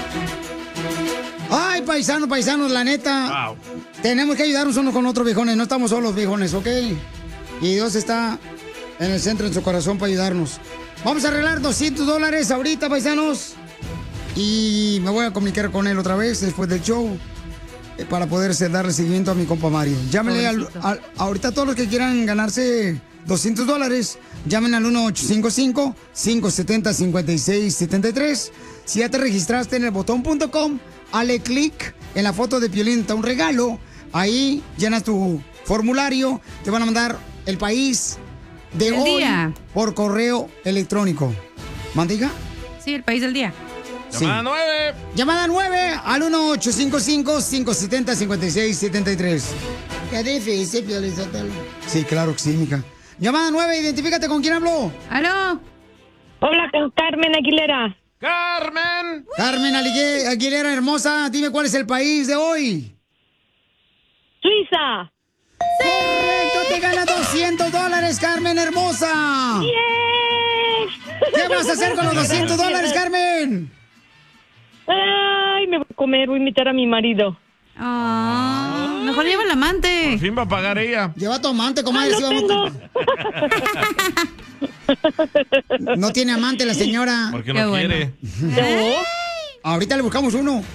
Ay, paisanos, la neta. Wow. Tenemos que ayudarnos unos con otros, viejones. No estamos solos, viejones, ¿ok? Y Dios está en el centro, en su corazón, para ayudarnos. Vamos a arreglar $200 ahorita, paisanos. Y me voy a comunicar con él otra vez después del show para poder darle seguimiento a mi compa Mario. Llámenle ahorita a todos los que quieran ganarse $200. Llamen al 1-855-570-5673. Si ya te registraste en el botón.com, hale clic en la foto de Piolín, está un regalo. Ahí llenas tu formulario. Te van a mandar el país de el hoy día por correo electrónico. ¿Mandiga? Sí, el país del día. Sí. Llamada 9. Llamada 9 al 1-855-570-5673. Qué difícil, Piolín. Sí, claro que sí, mija. Llamada 9, identifícate, ¿con quién habló? ¡Aló! Hola, con Carmen Aguilera. ¡Carmen! Carmen Aguilera, hermosa, dime cuál es el país de hoy. Suiza. ¡Sí! ¡Correcto! ¡Te gana $200, Carmen, hermosa! ¡Yes! ¿Qué vas a hacer con los $200, Carmen? Ay, me voy a comer, voy a invitar a mi marido. Mejor lleva el amante. Por fin va a pagar ella. Lleva tu amante, comadre. No tiene amante la señora. Porque no quiere. ¿No? Ahorita le buscamos uno.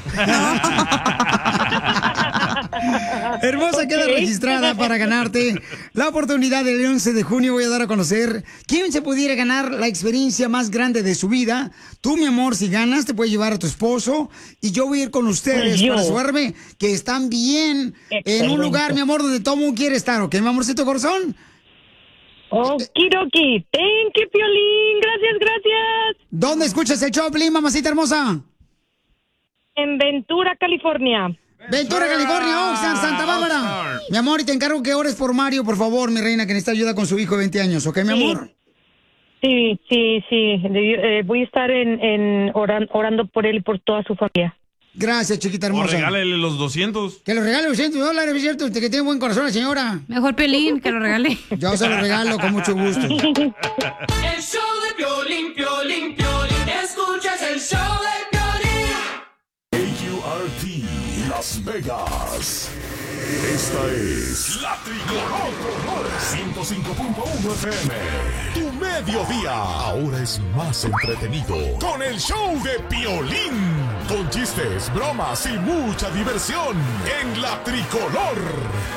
Hermosa, queda registrada para ganarte la oportunidad del 11 de junio. Voy a dar a conocer quién se pudiera ganar la experiencia más grande de su vida. Tú, mi amor, si ganas, te puedes llevar a tu esposo. Y yo voy a ir con ustedes para asegurarme que están bien en un lugar, mi amor, donde todo mundo quiere estar. ¿Ok, mi amorcito corazón? Okidoki. Thank you, Piolín. Gracias. ¿Dónde escuchas el show, Piolín, mamacita hermosa? En Ventura, California. Ventura, California, Oxnard, Santa Bárbara. Mi amor, y te encargo que ores por Mario, por favor, mi reina, que necesita ayuda con su hijo de 20 años, ¿ok, mi amor? Sí. Voy a estar orando por él y por toda su familia. Gracias, chiquita hermosa. O regálele los 200. Que lo regale $200, es cierto, que tiene buen corazón la señora. Mejor Piolín, que lo regale. Yo se lo regalo con mucho gusto. El show de Piolín, Piolín, Piolín. Escuchas el show de Piolín. AURT Las Vegas. Esta es La Tricolor 105.1 FM. Tu mediodía ahora es más entretenido con el show de Piolín. Con chistes, bromas y mucha diversión en La Tricolor.